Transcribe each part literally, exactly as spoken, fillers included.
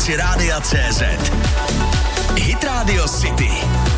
rámci Rádia C Z. Hit Radio City.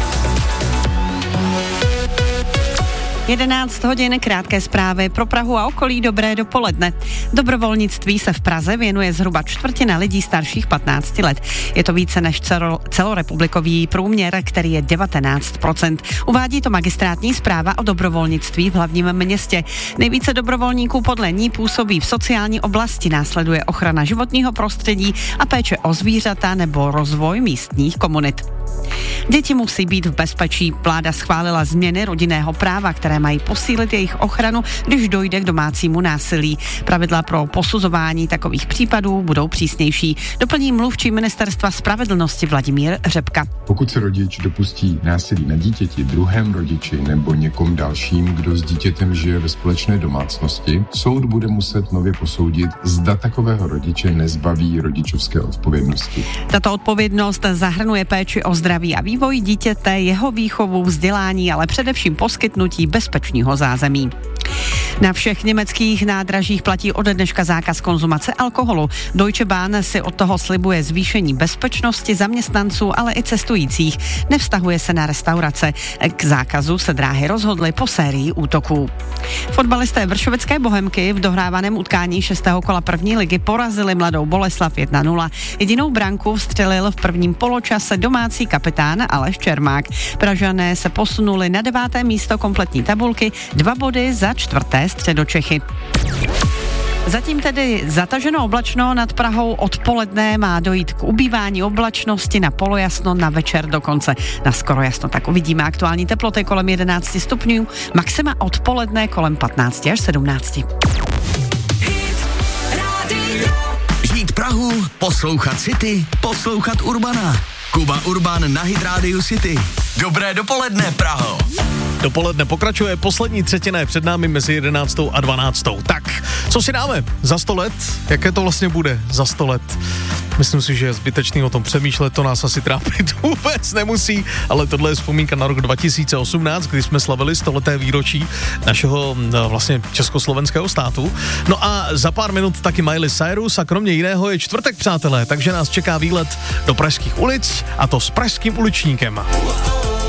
jedenáct hodin, krátké zprávy pro Prahu a okolí, dobré dopoledne. Dobrovolnictví se v Praze věnuje zhruba čtvrtina lidí starších patnácti let. Je to více než celo, celorepublikový průměr, který je devatenáct procent. Uvádí to magistrátní zpráva o dobrovolnictví v hlavním městě. Nejvíce dobrovolníků podle ní působí v sociální oblasti, následuje ochrana životního prostředí a péče o zvířata nebo rozvoj místních komunit. Děti musí být v bezpečí. Vláda schválila změny rodinného práva, které mají posílit jejich ochranu, když dojde k domácímu násilí. Pravidla pro posuzování takových případů budou přísnější. Doplní mluvčí Ministerstva spravedlnosti Vladimír Řepka. Pokud se rodič dopustí násilí na dítěti, druhém rodiči nebo někom dalším, kdo s dítětem žije ve společné domácnosti, soud bude muset nově posoudit, zda takového rodiče nezbaví rodičovské odpovědnosti. Tato odpovědnost zahrnuje péči o zdraví a vývoj dítěte, jeho výchovu, vzdělání, ale především poskytnutí bezpečného zázemí. Na všech německých nádražích platí ode dneška zákaz konzumace alkoholu. Deutsche Bahn si od toho slibuje zvýšení bezpečnosti zaměstnanců, ale i cestujících. Nevztahuje se na restaurace. K zákazu se dráhy rozhodly po sérii útoků. Fotbalisté vršovecké Bohemky v dohrávaném utkání šestého kola první ligy porazili Mladou Boleslav jedna nula. Jedinou branku vstřelil v prvním poločase domácí kapitán Aleš Čermák. Pražané se posunuli na deváté místo kompletní tabulky, dva body za čtvrté Středočechy. Zatím tedy zataženo oblačno nad Prahou, odpoledne má dojít k ubývání oblačnosti, na polojasno, na večer dokonce na skoro jasno. Tak uvidíme aktuální teploty kolem jedenáct stupňů, maxima odpoledne kolem patnáct až sedmnáct. Žít Prahu, poslouchat City, poslouchat Urbana. Kuba Urban na Hit Radio City. Dobré dopoledne, Praho. Dopoledne pokračuje, poslední třetina je před námi mezi jedenáctou a dvanáctou. Tak, co si dáme za sto let? Jaké to vlastně bude za sto let? Myslím si, že je zbytečný o tom přemýšlet, to nás asi trápit vůbec nemusí, ale tohle je vzpomínka na rok dva tisíce osmnáct, kdy jsme slavili stoleté výročí našeho vlastně československého státu. No a za pár minut taky Miley Cyrus a kromě jiného je čtvrtek, přátelé, takže nás čeká výlet do pražských ulic a to s pražským uličníkem.